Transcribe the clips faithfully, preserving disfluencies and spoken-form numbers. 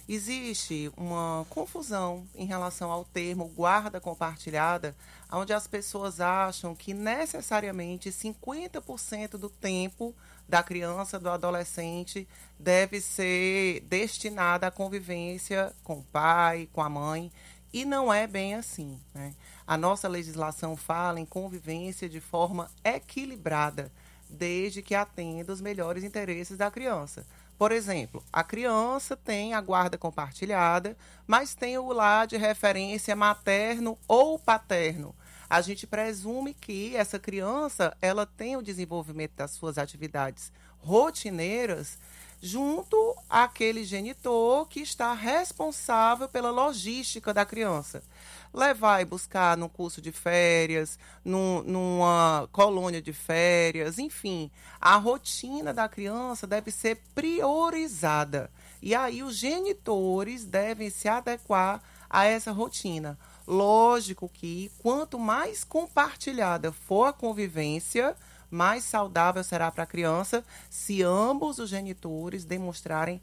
Existe uma confusão em relação ao termo guarda compartilhada, onde as pessoas acham que necessariamente cinquenta por cento do tempo da criança, do adolescente, deve ser destinada à convivência com o pai, com a mãe, e não é bem assim, né? A nossa legislação fala em convivência de forma equilibrada, desde que atenda os melhores interesses da criança. Por exemplo, a criança tem a guarda compartilhada, mas tem o lar de referência materno ou paterno. A gente presume que essa criança ela tem o desenvolvimento das suas atividades rotineiras junto àquele genitor que está responsável pela logística da criança. Levar e buscar num curso de férias, num, numa colônia de férias, enfim, a rotina da criança deve ser priorizada. E aí os genitores devem se adequar a essa rotina. Lógico que quanto mais compartilhada for a convivência, mais saudável será para a criança se ambos os genitores demonstrarem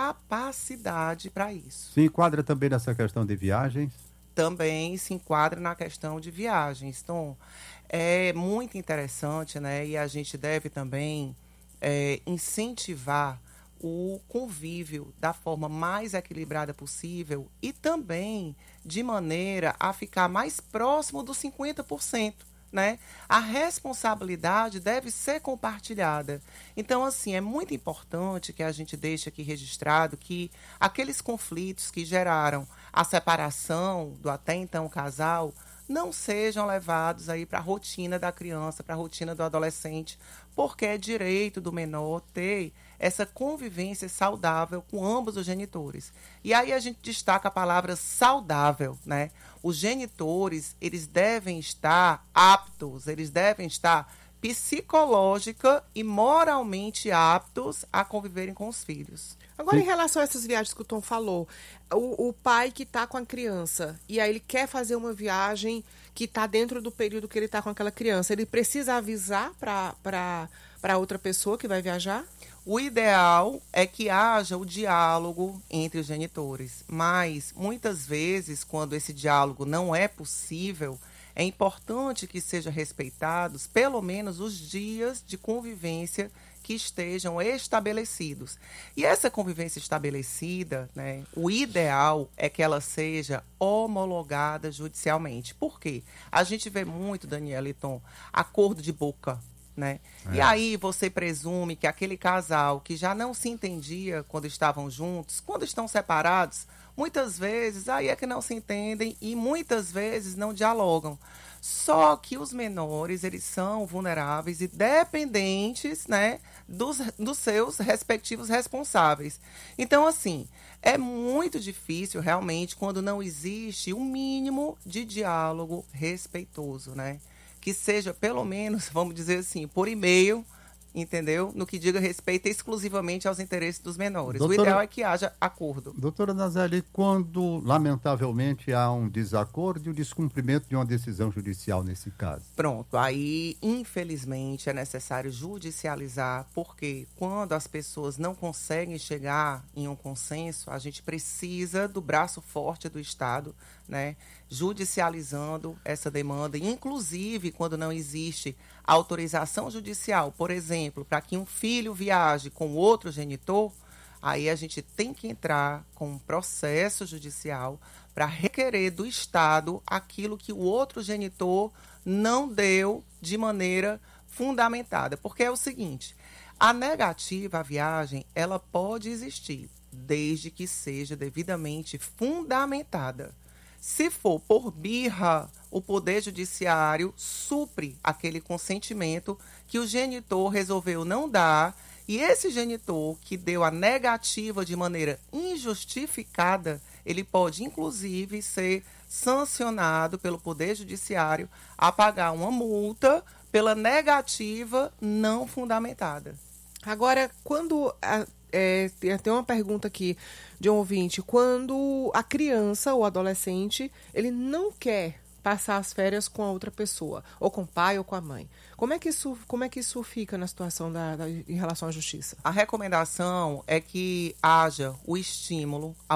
capacidade para isso. Se enquadra também nessa questão de viagens? Também se enquadra na questão de viagens. Então, é muito interessante, né? E a gente deve também é, incentivar o convívio da forma mais equilibrada possível e também de maneira a ficar mais próximo dos cinquenta por cento. Né? A responsabilidade deve ser compartilhada. Então, assim, é muito importante que a gente deixe aqui registrado que aqueles conflitos que geraram a separação do até então casal não sejam levados aí para a rotina da criança, para a rotina do adolescente, porque é direito do menor ter essa convivência saudável com ambos os genitores. E aí a gente destaca a palavra saudável, né? Os genitores, eles devem estar aptos, eles devem estar psicológica e moralmente aptos a conviverem com os filhos. Agora, em relação a essas viagens que o Tom falou, o, o pai que está com a criança e aí ele quer fazer uma viagem que está dentro do período que ele está com aquela criança, ele precisa avisar para para outra pessoa que vai viajar? O ideal é que haja o diálogo entre os genitores, mas muitas vezes, quando esse diálogo não é possível, é importante que sejam respeitados pelo menos os dias de convivência que estejam estabelecidos. E essa convivência estabelecida, né, o ideal é que ela seja homologada judicialmente. Por quê? A gente vê muito, Daniela e Tom, acordo de boca. Né? É. E aí você presume que aquele casal que já não se entendia quando estavam juntos, quando estão separados, muitas vezes aí é que não se entendem e muitas vezes não dialogam. Só que os menores, eles são vulneráveis e dependentes, né, dos, dos seus respectivos responsáveis. Então, assim, é muito difícil realmente quando não existe um mínimo de diálogo respeitoso, né? Que seja, pelo menos, vamos dizer assim, por e-mail, entendeu? No que diga respeito exclusivamente aos interesses dos menores. Doutora, o ideal é que haja acordo. Doutora Nazeli, quando, lamentavelmente, há um desacordo e o descumprimento de uma decisão judicial nesse caso? Pronto, aí, infelizmente, é necessário judicializar, porque quando as pessoas não conseguem chegar em um consenso, a gente precisa do braço forte do Estado, né, judicializando essa demanda, inclusive quando não existe autorização judicial, por exemplo, para que um filho viaje com outro genitor, aí a gente tem que entrar com um processo judicial para requerer do Estado aquilo que o outro genitor não deu de maneira fundamentada. Porque é o seguinte, a negativa à viagem, ela pode existir, desde que seja devidamente fundamentada. Se for por birra, o Poder Judiciário supre aquele consentimento que o genitor resolveu não dar, e esse genitor que deu a negativa de maneira injustificada, ele pode, inclusive, ser sancionado pelo Poder Judiciário a pagar uma multa pela negativa não fundamentada. Agora, quando... A... É, tem uma pergunta aqui de um ouvinte. Quando a criança ou adolescente, ele não quer passar as férias com a outra pessoa, ou com o pai ou com a mãe, como é que isso, como é que isso fica na situação da, da, em relação à justiça? A recomendação é que haja o estímulo